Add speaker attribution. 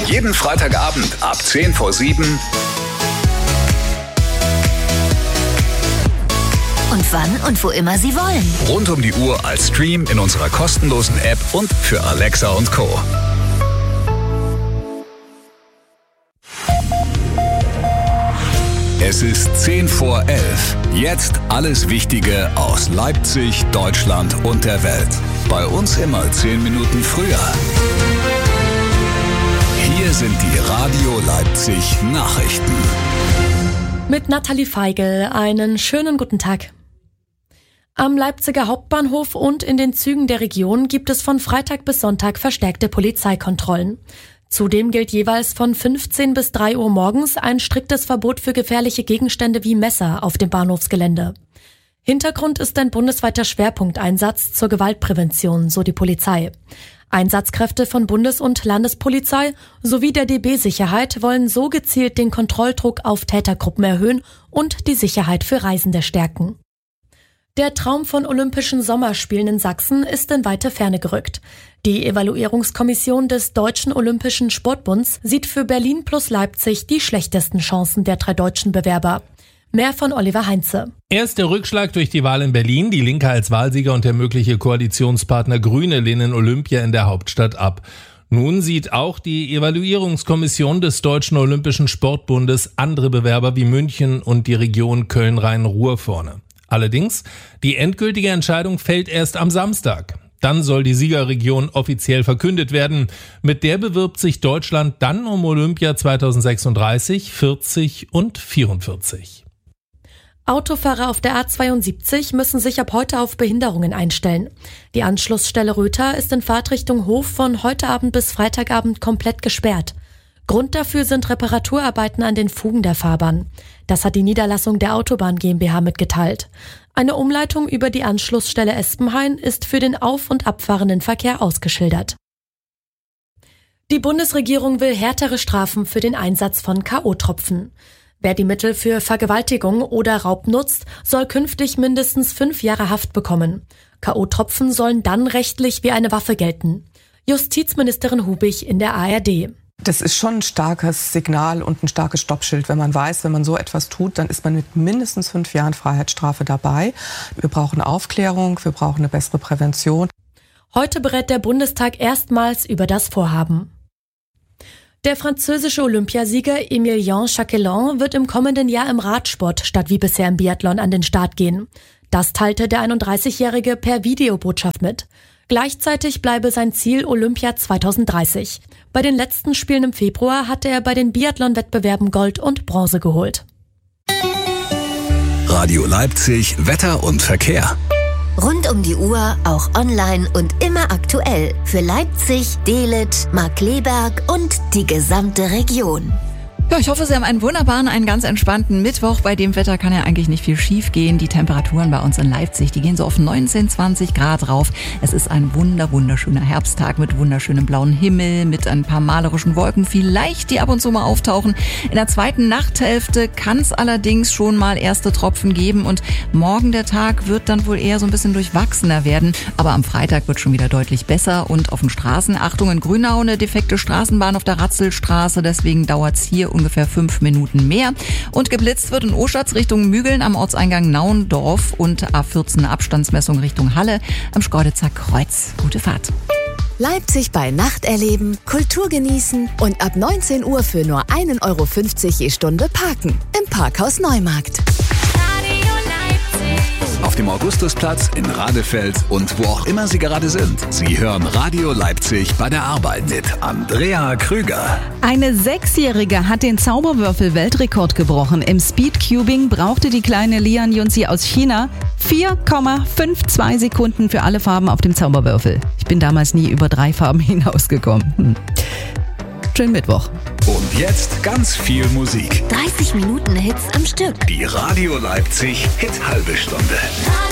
Speaker 1: Jeden Freitagabend ab 6:50.
Speaker 2: Und wann und wo immer Sie wollen.
Speaker 1: Rund um die Uhr als Stream in unserer kostenlosen App und für Alexa und Co. Es ist 10:11. Jetzt alles Wichtige aus Leipzig, Deutschland und der Welt. Bei uns immer 10 Minuten früher. Hier sind die Radio Leipzig Nachrichten.
Speaker 3: Mit Nathalie Feigl einen schönen guten Tag. Am Leipziger Hauptbahnhof und in den Zügen der Region gibt es von Freitag bis Sonntag verstärkte Polizeikontrollen. Zudem gilt jeweils von 15 bis 3 Uhr morgens ein striktes Verbot für gefährliche Gegenstände wie Messer auf dem Bahnhofsgelände. Hintergrund ist ein bundesweiter Schwerpunkteinsatz zur Gewaltprävention, so die Polizei. Einsatzkräfte von Bundes- und Landespolizei sowie der DB Sicherheit wollen so gezielt den Kontrolldruck auf Tätergruppen erhöhen und die Sicherheit für Reisende stärken. Der Traum von Olympischen Sommerspielen in Sachsen ist in weite Ferne gerückt. Die Evaluierungskommission des Deutschen Olympischen Sportbunds sieht für Berlin plus Leipzig die schlechtesten Chancen der 3 deutschen Bewerber. Mehr von Oliver Heinze.
Speaker 4: Erst der Rückschlag durch die Wahl in Berlin, die Linke als Wahlsieger und der mögliche Koalitionspartner Grüne lehnen Olympia in der Hauptstadt ab. Nun sieht auch die Evaluierungskommission des Deutschen Olympischen Sportbundes andere Bewerber wie München und die Region Köln-Rhein-Ruhr vorne. Allerdings, die endgültige Entscheidung fällt erst am Samstag. Dann soll die Siegerregion offiziell verkündet werden. Mit der bewirbt sich Deutschland dann um Olympia 2036, 40 und 44.
Speaker 3: Autofahrer auf der A72 müssen sich ab heute auf Behinderungen einstellen. Die Anschlussstelle Röther ist in Fahrtrichtung Hof von heute Abend bis Freitagabend komplett gesperrt. Grund dafür sind Reparaturarbeiten an den Fugen der Fahrbahn. Das hat die Niederlassung der Autobahn GmbH mitgeteilt. Eine Umleitung über die Anschlussstelle Espenhain ist für den auf- und abfahrenden Verkehr ausgeschildert. Die Bundesregierung will härtere Strafen für den Einsatz von K.O.-Tropfen. Wer die Mittel für Vergewaltigung oder Raub nutzt, soll künftig mindestens 5 Jahre Haft bekommen. K.O.-Tropfen sollen dann rechtlich wie eine Waffe gelten. Justizministerin Hubig in der ARD.
Speaker 5: Das ist schon ein starkes Signal und ein starkes Stoppschild, wenn man weiß, wenn man so etwas tut, dann ist man mit mindestens 5 Jahren Freiheitsstrafe dabei. Wir brauchen Aufklärung, wir brauchen eine bessere Prävention.
Speaker 3: Heute berät der Bundestag erstmals über das Vorhaben. Der französische Olympiasieger Emilien Jacquelin wird im kommenden Jahr im Radsport statt wie bisher im Biathlon an den Start gehen. Das teilte der 31-Jährige per Videobotschaft mit. Gleichzeitig bleibe sein Ziel Olympia 2030. Bei den letzten Spielen im Februar hatte er bei den Biathlon-Wettbewerben Gold und Bronze geholt.
Speaker 1: Radio Leipzig, Wetter und Verkehr.
Speaker 2: Rund um die Uhr, auch online und immer aktuell. Für Leipzig, Dehlet, Markkleeberg und die gesamte Region.
Speaker 6: Ja, ich hoffe, Sie haben einen wunderbaren, einen ganz entspannten Mittwoch. Bei dem Wetter kann ja eigentlich nicht viel schief gehen. Die Temperaturen bei uns in Leipzig, die gehen so auf 19, 20 Grad rauf. Es ist ein wunderschöner Herbsttag mit wunderschönem blauen Himmel, mit ein paar malerischen Wolken, vielleicht die ab und zu mal auftauchen. In der zweiten Nachthälfte kann es allerdings schon mal erste Tropfen geben und morgen der Tag wird dann wohl eher so ein bisschen durchwachsener werden. Aber am Freitag wird schon wieder deutlich besser und auf den Straßen, Achtung, in Grünau eine defekte Straßenbahn auf der Ratzelstraße, deswegen dauert es hier ungefähr 5 Minuten mehr. Und geblitzt wird in Oschatz Richtung Mügeln am Ortseingang Nauendorf und A14 Abstandsmessung Richtung Halle am Schkeuditzer Kreuz. Gute Fahrt.
Speaker 7: Leipzig bei Nacht erleben, Kultur genießen und ab 19 Uhr für nur 1,50 € je Stunde parken. Im Parkhaus Neumarkt.
Speaker 1: Auf dem Augustusplatz, in Radefeld und wo auch immer Sie gerade sind. Sie hören Radio Leipzig bei der Arbeit mit Andrea Krüger.
Speaker 8: Eine 6-Jährige hat den Zauberwürfel-Weltrekord gebrochen. Im Speedcubing brauchte die kleine Lian Yunzi aus China 4,52 Sekunden für alle Farben auf dem Zauberwürfel. Ich bin damals nie über 3 Farben hinausgekommen. Schönen Mittwoch.
Speaker 1: Und jetzt ganz viel Musik.
Speaker 2: 30 Minuten Hits am Stück.
Speaker 1: Die Radio Leipzig Hit halbe Stunde.